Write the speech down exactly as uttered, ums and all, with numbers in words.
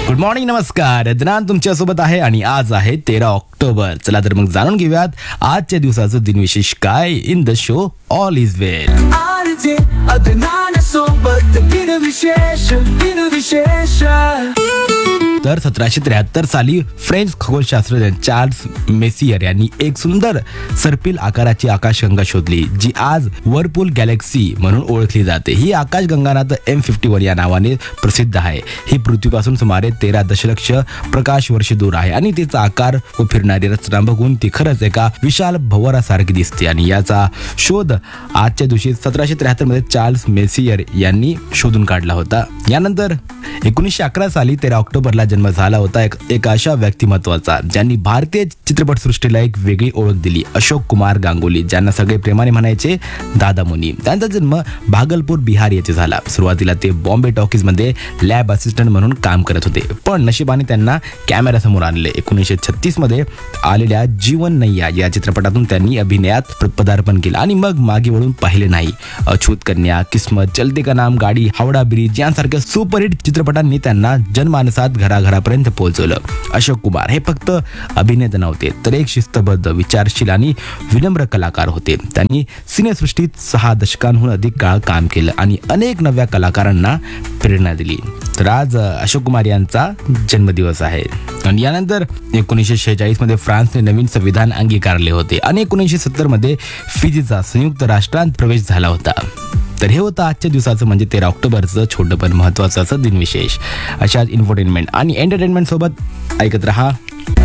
Good morning, नमस्कार. दिनांक तुमच्यासोबत आहे आणि आज आहे तेरा ऑक्टोबर. चला तर मग जाणून घेऊयात आजच्या दिवसाचं दिनविशेष काय in the show all is well. RJ Adnan सोबत दिनविशेष दिनविशेष. तर सतराशे त्र्याहत्तर साली फ्रेंच खगोलशास्त्रज्ञ चार्ल्स मेसियर यांनी एक सुंदर सर्पिल आकाराची आकाशगंगा शोधली, जी आज वर्लपूल गॅलेक्सी म्हणून ओळखली जाते. ही आकाशगंगा ना तर एम फिफ्टी वन या नावाने प्रसिद्ध आहे. ही पृथ्वीपासून सुमारे तेरा दशलक्ष प्रकाश वर्ष दूर आहे आणि तिचा आकार व फिरणारी रचना बघून ती खरंच एका विशाल भंवरासारखी दिसते. आणि याचा शोध आजच्या दिवशी सतराशे त्र्याहत्तर मध्ये चार्ल्स मेसियर यांनी शोधून काढला होता. यानंतर एकोणीसशे अकरा साली तेरा ऑक्टोबरला जन्म झाला होता एक, एक अशा व्यक्तिमत्वाचा ज्यांनी भारतीय चित्रपट सृष्टीला एक वेगळी ओळख दिली. अशोक कुमार गांगुली, ज्यांना सगळे प्रेमाने म्हणायचे दादा मुनी. त्यांचा जन्म भागलपूर बिहार येथे झाला. सुरुवातीला ते बॉम्बे टॉकीज मध्ये लॅब असिस्टंट म्हणून काम करत होते, पण नशिबाने त्यांना कॅमेरा समोर आणले. एकोणीसशे छत्तीस मध्ये आलेल्या जीवन नैया या चित्रपटातून त्यांनी अभिनयात पदार्पण केलं आणि मग मागे वळून पाहिले नाही. अछूत कन्या, किस्मत, चलते का नाम, गाडी, हावडा ब्रिज यांसारख्या सुपरहिट चित्रपटांनी त्यांना जनमानसात घराघरापर्यंत पोहोचवलं. अशोक कुमार हे फक्त अभिनेते नव्हते, तर एक शिस्तबद्ध, विचारशील आणि विनम्र कलाकार होते. त्यांनी सिनेसृष्टीत सहा दशकांहून अधिक काळ काम केलं आणि अनेक नव्या कलाकारांना प्रेरणा दिली. तर आज अशोक कुमार यांचा जन्मदिवस आहे. आणि यानंतर एकोणीसशे शेहेचाळीस मध्ये फ्रान्सने नवीन संविधान अंगीकारले होते आणि एकोणीसशे सत्तर मध्ये फिजीचा संयुक्त राष्ट्रांत प्रवेश झाला होता. तर हे होतं आजच्या दिवसाचं म्हणजे तेरा ऑक्टोबरचं छोटं पण महत्त्वाचं असं दिनविशेष. अशाच इन्फोटेनमेंट आणि एंटरटेनमेंट सोबत ऐकत रहा